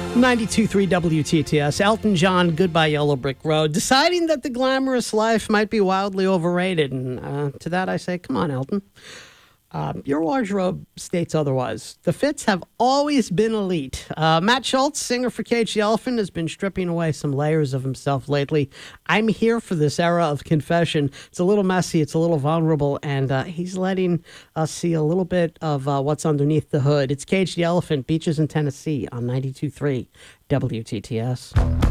92.3 WTTS. Elton John, Goodbye Yellow Brick Road. Deciding that the glamorous life might be wildly overrated. And to that I say, come on, Elton. Your wardrobe states otherwise. The fits have always been elite. Matt Schultz, singer for Cage the Elephant, has been stripping away some layers of himself lately. I'm here for this era of confession. It's a little messy, it's a little vulnerable, and he's letting us see a little bit of what's underneath the hood. It's Cage the Elephant, Beaches in Tennessee on 92.3 WTTS.